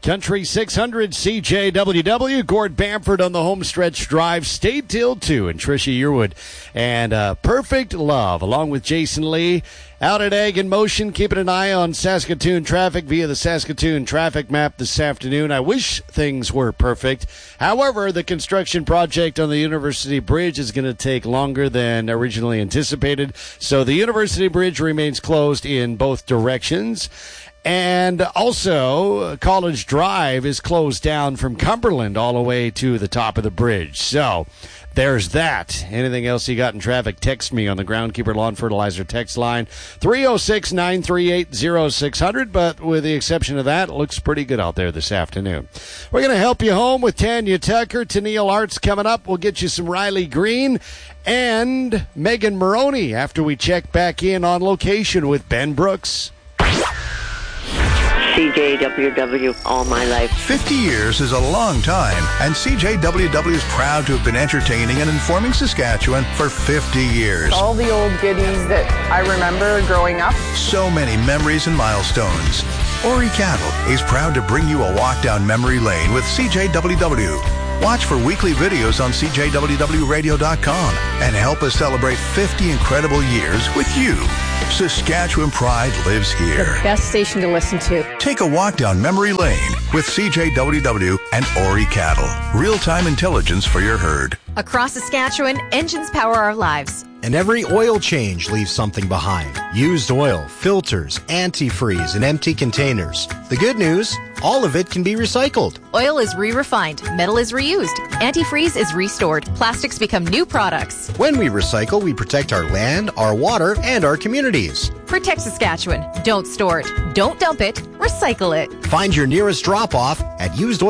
Country 600 CJWW, Gord Bamford on the home stretch drive. Stay till 2, and Tricia Yearwood and Perfect Love, along with Jason Lee. Out at Ag in Motion, keeping an eye on Saskatoon traffic via the Saskatoon traffic map this afternoon. I wish things were perfect. However, the construction project on the University Bridge is going to take longer than originally anticipated. So the University Bridge remains closed in both directions. And also, College Drive is closed down from Cumberland all the way to the top of the bridge. So there's that. Anything else you got in traffic, text me on the Groundkeeper Lawn Fertilizer text line, 306-938-0600. But with the exception of that, it looks pretty good out there this afternoon. We're going to help you home with Tanya Tucker. Tennille Arts coming up. We'll get you some Riley Green and Megan Maroney after we check back in on location with Ben Brooks. CJWW all my life. 50 years is a long time, and CJWW is proud to have been entertaining and informing Saskatchewan for 50 years. All the old goodies that I remember growing up. So many memories and milestones. Ori Cattle is proud to bring you a walk down memory lane with CJWW. Watch for weekly videos on CJWWradio.com and help us celebrate 50 incredible years with you. Saskatchewan pride lives here. The best station to listen to. Take a walk down memory lane with CJWW and Ori Cattle. Real-time intelligence for your herd. Across Saskatchewan, engines power our lives. And every oil change leaves something behind. Used oil, filters, antifreeze, and empty containers. The good news, all of it can be recycled. Oil is re-refined, metal is reused, antifreeze is restored, plastics become new products. When we recycle, we protect our land, our water, and our communities. Protect Saskatchewan. Don't store it. Don't dump it. Recycle it. Find your nearest drop-off at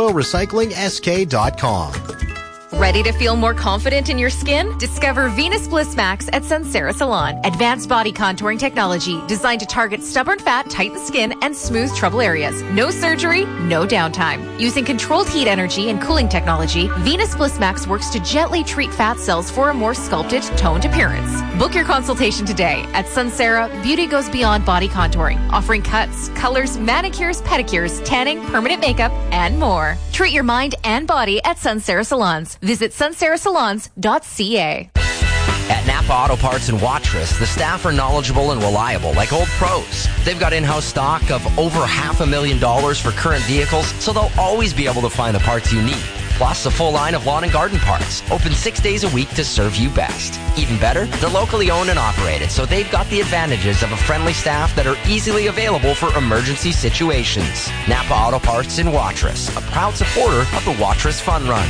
usedoilrecyclingsk.com. Ready to feel more confident in your skin? Discover Venus Bliss Max at Sunsera Salon. Advanced body contouring technology designed to target stubborn fat, tighten skin, and smooth trouble areas. No surgery, no downtime. Using controlled heat energy and cooling technology, Venus Bliss Max works to gently treat fat cells for a more sculpted, toned appearance. Book your consultation today. At Sunsera, beauty goes beyond body contouring, offering cuts, colors, manicures, pedicures, tanning, permanent makeup, and more. Treat your mind and body at Sunsera Salons. Visit sunserasalons.ca. At Napa Auto Parts in Watrous, the staff are knowledgeable and reliable like old pros. They've got in-house stock of over $500,000 for current vehicles, so they'll always be able to find the parts you need. Plus, a full line of lawn and garden parts, open 6 days a week to serve you best. Even better, they're locally owned and operated, so they've got the advantages of a friendly staff that are easily available for emergency situations. Napa Auto Parts in Watrous, a proud supporter of the Watrous Fun Run.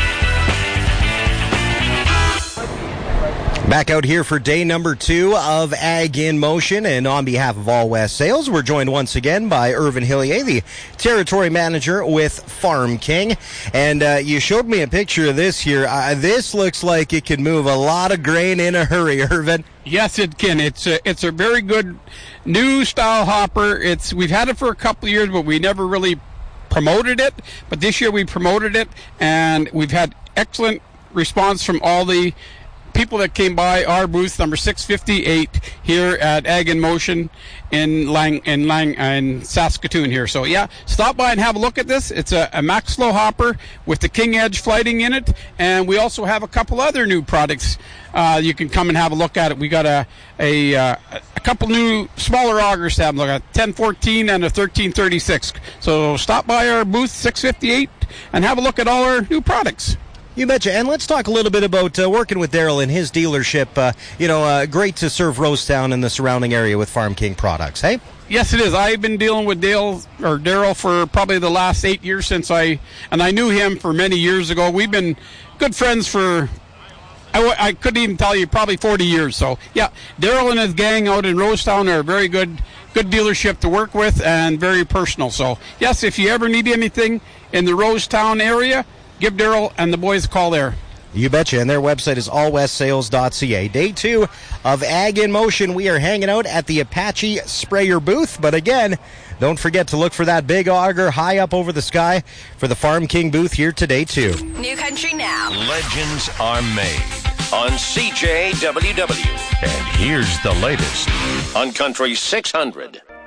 Back out here for day number 2 of Ag in Motion, and on behalf of All West Sales, we're joined once again by Irvin Hillier, the territory manager with Farm King. And you showed me a picture of this here. This looks like it can move a lot of grain in a hurry, Irvin. Yes, it can. It's a very good new style hopper. We've had it for a couple of years, but we never really promoted it. But this year we promoted it, and we've had excellent response from all the people that came by our booth, number 658, here at Ag in Motion in Saskatoon here. So yeah, stop by and have a look at this. It's a Maxlow hopper with the King Edge flighting in it, and we also have a couple other new products. You can come and have a look at it. We got a couple new smaller augers to have a look at, 1014 and a 1336. So stop by our booth 658 and have a look at all our new products. You betcha. And let's talk a little bit about working with Daryl and his dealership. Great to serve Rosetown and the surrounding area with Farm King products, hey? Yes, it is. I've been dealing with Daryl for probably the last 8 years and I knew him for many years ago. We've been good friends for, I couldn't even tell you, probably 40 years. So, yeah, Daryl and his gang out in Rosetown are a very good dealership to work with and very personal. So, yes, if you ever need anything in the Rosetown area, give Daryl and the boys a call there. You betcha, and their website is allwestsales.ca. Day 2 of Ag in Motion. We are hanging out at the Apache Sprayer booth, but again, don't forget to look for that big auger high up over the sky for the Farm King booth here today, too. New Country Now. Legends are made on CJWW. And here's the latest on Country 600.